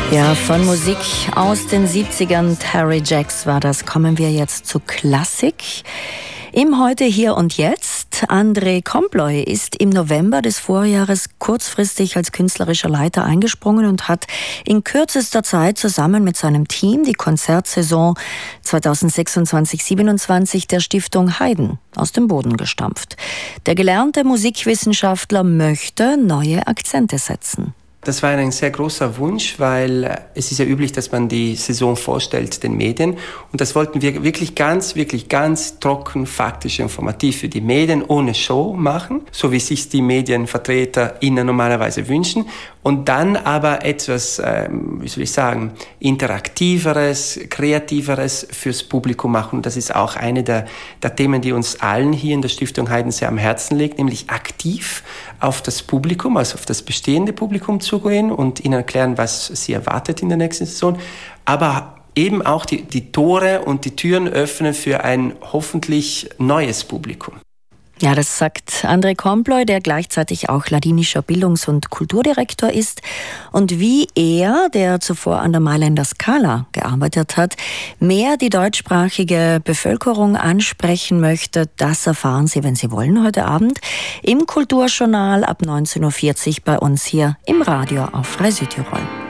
Ja, von Musik aus den 70ern, Terry Jacks war das. Kommen wir jetzt zu Klassik. Im Heute, Hier und Jetzt. André Comploy ist im November des Vorjahres kurzfristig als künstlerischer Leiter eingesprungen und hat in kürzester Zeit zusammen mit seinem Team die Konzertsaison 2026/27 der Stiftung Haydn aus dem Boden gestampft. Der gelernte Musikwissenschaftler möchte neue Akzente setzen. Das war ein sehr großer Wunsch, weil es ist ja üblich, dass man die Saison vorstellt den Medien. Und das wollten wir wirklich ganz trocken, faktisch, informativ für die Medien ohne Show machen, so wie sich die MedienvertreterInnen normalerweise wünschen. Und dann aber etwas, interaktiveres, kreativeres fürs Publikum machen. Und das ist auch eine der Themen, die uns allen hier in der Stiftung Haydn sehr am Herzen liegt, nämlich aktiv auf das Publikum, also auf das bestehende Publikum zugehen und ihnen erklären, was sie erwartet in der nächsten Saison. Aber eben auch die Tore und die Türen öffnen für ein hoffentlich neues Publikum. Ja, das sagt André Comploy, der gleichzeitig auch ladinischer Bildungs- und Kulturdirektor ist. Und wie er, der zuvor an der Mailänder Scala gearbeitet hat, mehr die deutschsprachige Bevölkerung ansprechen möchte, das erfahren Sie, wenn Sie wollen, heute Abend im Kulturjournal ab 19.40 Uhr bei uns hier im Radio auf Frei Südtirol.